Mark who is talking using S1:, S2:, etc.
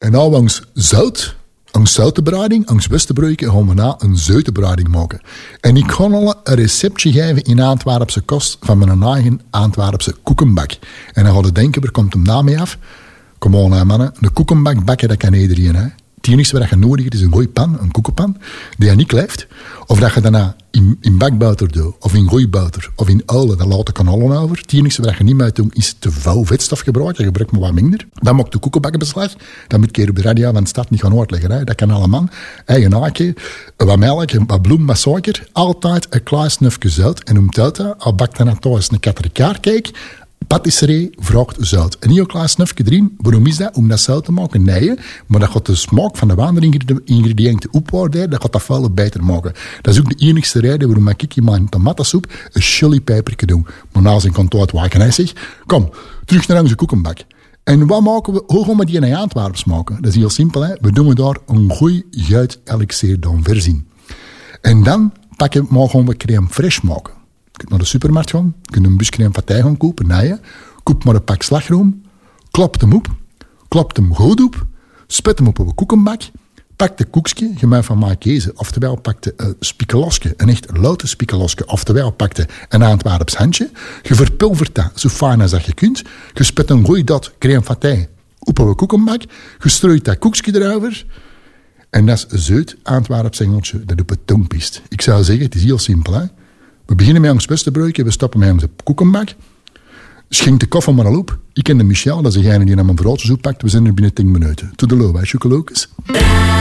S1: En nou langs zout, een zoutenbruiding, een westenbruiken, gaan we na een zoutenbruiding maken. En ik ga al een receptje geven in Antwerpse kost van mijn eigen Antwerpse koekenbak. En dan ga je denken, waar komt hem na mee af? Kom on, mannen, een koekenbak bakken, dat kan iedereen, hè. Het enige wat je nodig hebt is een goeie pan, een koekenpan, die je niet kleeft. Of dat je daarna in bakboter doet, of in gooiboter, of in uilen, dan laat ik kan allen over. Het enige wat je niet moet doen, is te veel vetstof gebruiken. Je gebruikt maar wat minder. Dan maakt de koekenbakken beslag. Dan moet ik hier op de radio van de stad niet gaan uitleggen. Hè. Dat kan allemaal. Eigen haakje, wat melk, wat bloem, wat suiker. Altijd een klein snufje zout. En om het uit, al bakt dan thuis een katrikaarcake. Patisserie vraagt zout. Een heel klein snufje erin. Waarom is dat? Om dat zout te maken? Nee, maar dat gaat de smaak van de andere ingrediënten opwaarderen. Dat gaat dat veel beter maken. Dat is ook de enigste reden waarom ik in mijn tomatensoep een chilipeperke doe. Maar na zijn kantoor waken hij zegt, kom, terug naar onze koekenbak. En wat maken we? Hoe gaan we die in Antwerps maken? Dat is heel simpel, hè. We doen daar een goeie guit elixir dan verzien. En dan gaan we crème fraîche maken. Je kunt naar de supermarkt gaan, je kunt een buscrème fatij gaan kopen, naaien. Koop maar een pak slagroom, klopt hem op, klopt hem goed op, spet hem op een koekenbak, pak de koekje, je mag van mij kiezen, oftewel pak de spiekelosje, een echt louter spiekelosje, oftewel pak de een Antwerps handje, je verpulvert dat zo fijn als dat je kunt, je spet een goeie dat crème fatij op een koekenbak, je strooit dat koekje erover, en dat is zout Antwerps engeltje dat op het tongpist. Ik zou zeggen, het is heel simpel, hè. We beginnen met ons westenbruiken, we stoppen met onze koekenbak. Schenk de koffer maar al op. Ik ken de Michel, dat is degene die naar mijn broodjes oppakt. We zijn er binnen 10 minuten. Tot de loo, hè, chocolokes.